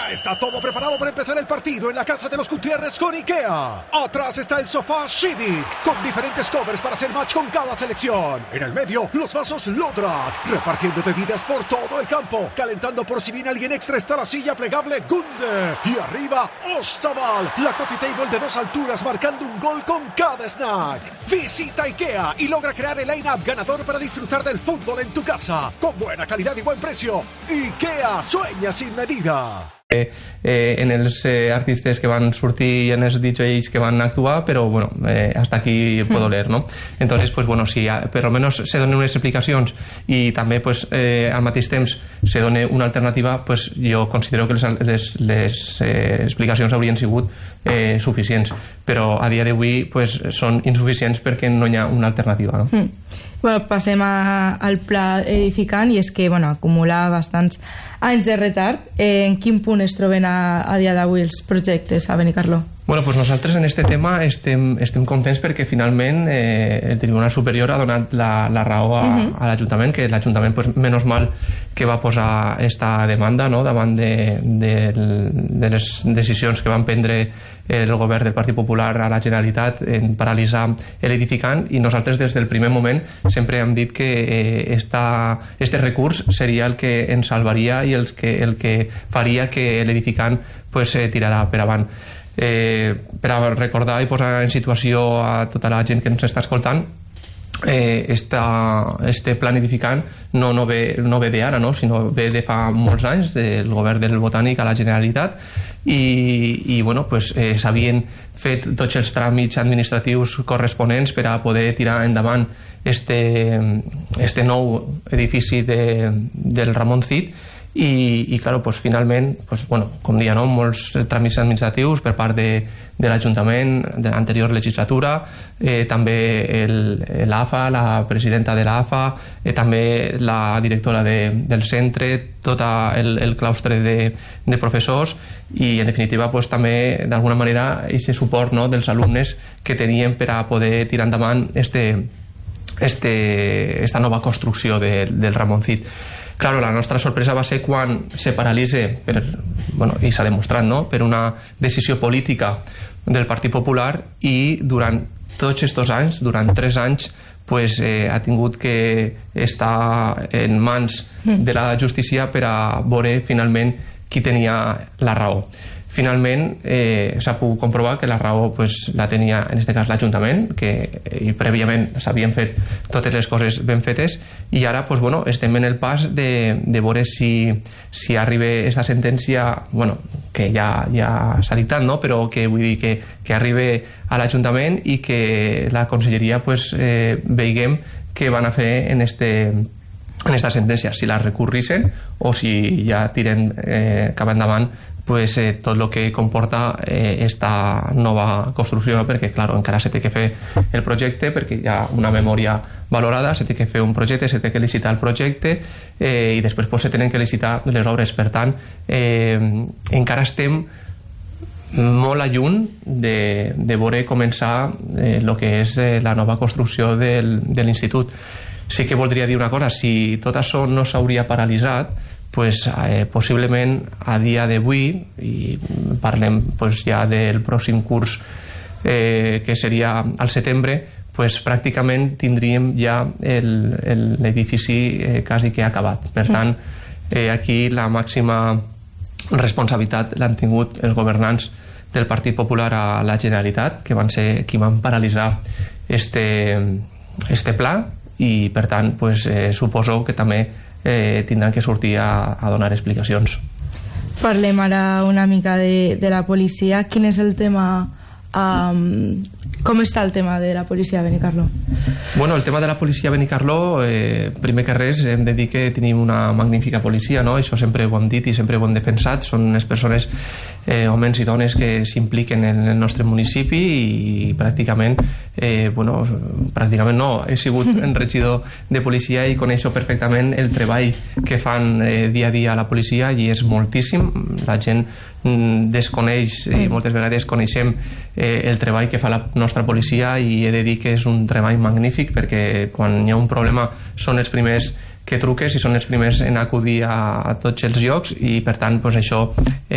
Ya está todo preparado para empezar el partido en la casa de los Gutiérrez con IKEA. Atrás está el sofá Civic, con diferentes covers para hacer match con cada selección. En el medio, los vasos Lodrat, repartiendo bebidas por todo el campo. Calentando por si viene alguien extra está la silla plegable Gunde. Y arriba, Ostaval, la coffee table de 2 alturas marcando un gol con cada snack. Visita IKEA y logra crear el line-up ganador para disfrutar del fútbol en tu casa. Con buena calidad y buen precio. IKEA sueña sin medida. En els artistes que van sortir i en els DJs que van actuar, però bueno, hasta aquí puedo leer, ¿no? Entonces, pues bueno, si per almenys se donen unes explicacions i també pues, al mateix temps se dona una alternativa, pues jo considero que les explicacions haurien sigut suficients, però a dia d'avui pues, són insuficients perquè no hi ha una alternativa, no? Bueno, passem al pla edificant, i és que bueno, acumula bastants anys de retard. En quin punt es troben a dia d'avui els projectes a Benicarló? Bueno, pues nosaltres en este tema estem contents perquè finalment el Tribunal Superior ha donat la raó a l'Ajuntament, que l'Ajuntament, pues, menys mal que va posar esta demanda, no?, davant de les decisions que van prendre el govern del Partit Popular a la Generalitat en paralitzar l'edificant, i nosaltres des del primer moment sempre hem dit que este recurs seria el que ens salvaria i el que faria que l'edificant pues, tirarà per avant. Per a recordar i posar en situació a tota la gent que ens està escoltant, este plan edificant no ve d'ara, no? Sinó ve de fa molts anys del govern del Botànic a la Generalitat, i bueno, pues, s'havien fet tots els tràmits administratius corresponents per a poder tirar endavant este nou edifici del Ramon Cid. I claro, pues, finalment, pues, bueno, com deia, no? Molts tràmits administratius per part de l'Ajuntament de l'anterior legislatura, també l'AFA, la presidenta de l'AFA, també la directora del centre, tot el claustre de professors, i en definitiva pues, també d'alguna manera aquest suport, no?, dels alumnes que tenien per a poder tirar endavant esta nova construcció del Ramon Cid. Claro, la nostra sorpresa va ser quan se paralitza, i s'ha demostrat, no?, per una decisió política del Partit Popular, i durant tots aquests anys, durant 3 anys, pues, ha tingut que estar en mans de la justícia per a veure finalment qui tenia la raó. Finalment s'ha pogut comprovar que la raó pues, la tenia en aquest cas l'Ajuntament, i prèviament s'havien fet totes les coses ben fetes, i ara pues, bueno, estem en el pas de veure si arriba aquesta sentència, bueno, que ja s'ha dictat, no? Però que vull dir que arriba a l'Ajuntament i que la Conselleria pues, veiguem què van a fer en esta sentència, si la recurrissen o si ja tiren cap endavant pues, tot el que comporta esta nova construcció, perquè clar, encara se té que fer el projecte, perquè hi ha una memòria valorada, se té que fer un projecte, se té que licitar el projecte, i després pues, se tenen que licitar les obres. Per tant, encara estem molt a lluny de veure començar el que és la nova construcció de l'institut. Sí que voldria dir una cosa: si tot això no s'hauria paralitzat, pues, possiblement a dia d'avui, i parlem pues, ja del pròxim curs que seria al setembre, pues, pràcticament tindríem ja l'edifici quasi que acabat. Per tant, aquí la màxima responsabilitat l'han tingut els governants del Partit Popular a la Generalitat, que van ser qui van paralitzar este pla, i per tant pues, suposo que també tindran que sortir a donar explicacions. Parlem ara una mica de la policia. Quin és el tema? Com està el tema de la policia a Benicarló? Bueno, el tema de la policia a Benicarló, primer que res hem de dir que tenim una magnífica policia, no? Això sempre ho hem dit i sempre ho hem defensat. Són unes persones, homes i dones, que s'impliquen en el nostre municipi, i pràcticament no, he sigut regidor de policia i coneixo perfectament el treball que fan dia a dia a la policia, i és moltíssim. La gent desconeix, i moltes vegades coneixem el treball que fa la nostra policia, i he de dir que és un treball magnífic, perquè quan hi ha un problema són els primers que truques i són els primers en acudir a tots els llocs, i per tant pues, això